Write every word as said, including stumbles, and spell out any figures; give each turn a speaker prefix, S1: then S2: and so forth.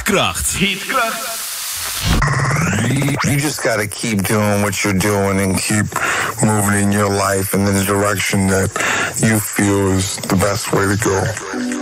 S1: Heatkracht. Heatkracht.
S2: You just gotta keep doing what you're doing and keep moving in your life in the direction that you feel is the best way to go.